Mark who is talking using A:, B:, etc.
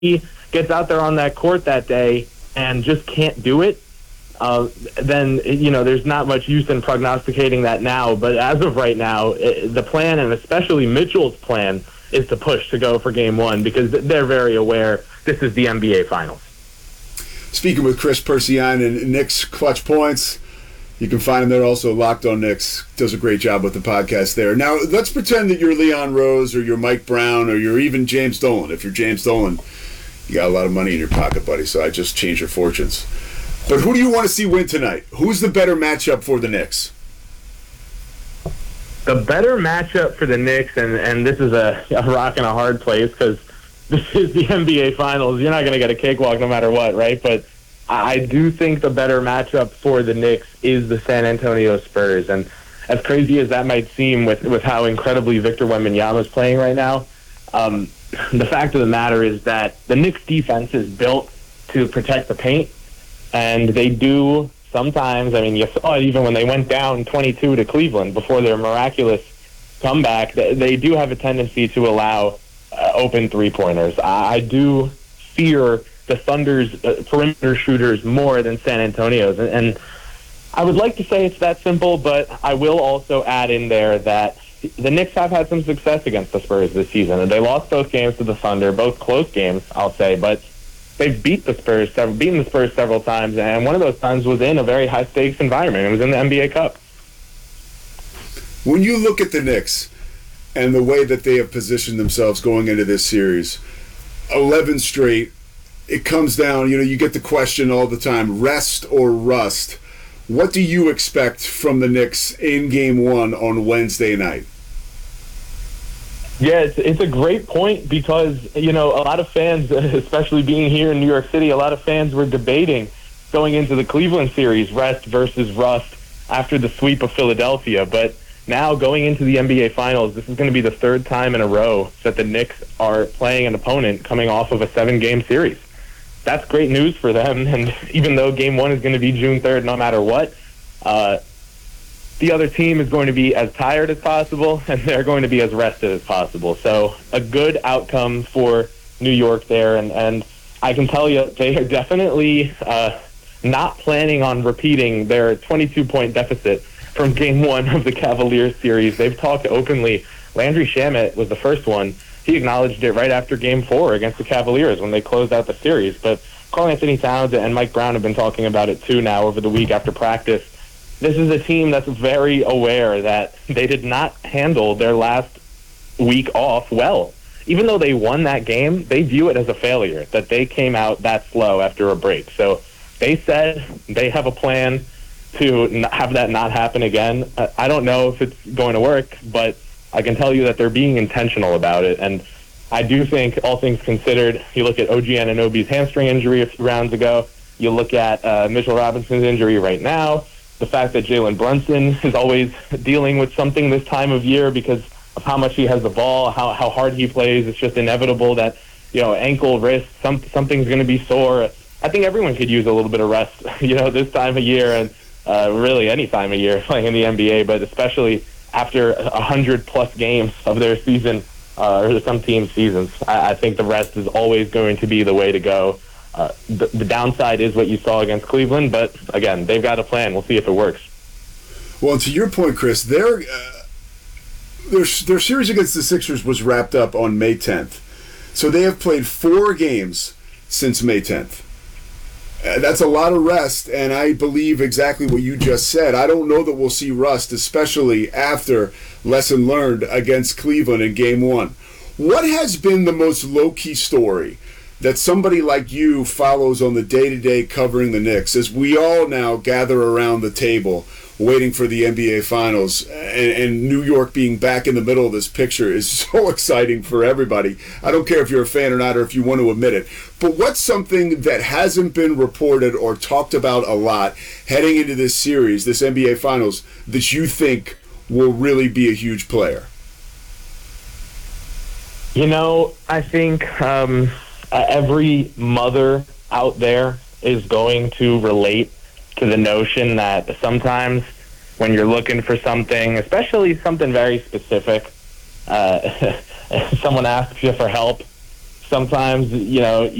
A: he gets out there on that court that day and just can't do it, then, there's not much use in prognosticating that now. But as of right now, the plan, and especially Mitchell's plan, is to push to go for Game 1 because they're very aware this is the NBA Finals.
B: Speaking with Chris Persian and Knicks Clutch Points, you can find him there also. Locked on Knicks does a great job with the podcast there. Now, let's pretend that you're Leon Rose or you're Mike Brown or you're even James Dolan. If you're James Dolan, you got a lot of money in your pocket, buddy, so I just changed your fortunes. But who do you want to see win tonight? Who's the better matchup for the Knicks?
A: The better matchup for the Knicks, and this is a rock and a hard place because this is the NBA Finals. You're not going to get a cakewalk no matter what, right? But I do think the better matchup for the Knicks is the San Antonio Spurs. And as crazy as that might seem with how incredibly Victor Wembanyama is playing right now, the fact of the matter is that the Knicks defense is built to protect the paint, and they do sometimes. I mean, you saw it even when they went down 22 to Cleveland before their miraculous comeback. They do have a tendency to allow open three-pointers. I do fear the Thunder's perimeter shooters more than San Antonio's. And I would like to say it's that simple, but I will also add in there that the Knicks have had some success against the Spurs this season. And they lost both games to the Thunder, both close games, I'll say, but they've beaten the Spurs several times, and one of those times was in a very high-stakes environment. It was in the NBA Cup.
B: When you look at the Knicks and the way that they have positioned themselves going into this series, 11 straight, it comes down, you get the question all the time, rest or rust. What do you expect from the Knicks in Game 1 on Wednesday night?
A: Yeah, it's a great point because, a lot of fans, especially being here in New York City, a lot of fans were debating going into the Cleveland series, rest versus rust, after the sweep of Philadelphia. But now going into the NBA Finals, this is going to be the third time in a row that the Knicks are playing an opponent coming off of a 7-game series. That's great news for them, and even though Game 1 is going to be June 3rd no matter what, the other team is going to be as tired as possible, and they're going to be as rested as possible. So a good outcome for New York there, and I can tell you they are definitely not planning on repeating their 22-point deficit from Game 1 of the Cavaliers series. They've talked openly. Landry Shamet was the first one. He acknowledged it right after Game 4 against the Cavaliers when they closed out the series. But Karl-Anthony Towns and Mike Brown have been talking about it too now over the week after practice. This is a team that's very aware that they did not handle their last week off well. Even though they won that game, they view it as a failure, that they came out that slow after a break. So they said they have a plan to have that not happen again. I don't know if it's going to work, but I can tell you that they're being intentional about it. And I do think, all things considered, you look at OG Anunoby's hamstring injury a few rounds ago, you look at Mitchell Robinson's injury right now, the fact that Jalen Brunson is always dealing with something this time of year because of how much he has the ball, how hard he plays. It's just inevitable that, ankle, wrist, something's going to be sore. I think everyone could use a little bit of rest, this time of year and really any time of year playing in the NBA, but especially after 100-plus games of their season, or some teams' seasons. I think the rest is always going to be the way to go. The downside is what you saw against Cleveland, but again, they've got a plan. We'll see if it works.
B: Well, to your point, Chris, their series against the Sixers was wrapped up on May 10th. So they have played 4 games since May 10th. That's a lot of rest, and I believe exactly what you just said. I don't know that we'll see rust, especially after lesson learned against Cleveland in Game 1. What has been the most low-key story that somebody like you follows on the day-to-day covering the Knicks as we all now gather around the table waiting for the NBA Finals, and New York being back in the middle of this picture is so exciting for everybody. I don't care if you're a fan or not, or if you want to admit it. But what's something that hasn't been reported or talked about a lot heading into this series, this NBA Finals, that you think will really be a huge player?
A: I think every mother out there is going to relate to the notion that sometimes when you're looking for something, especially something very specific, someone asks you for help, sometimes,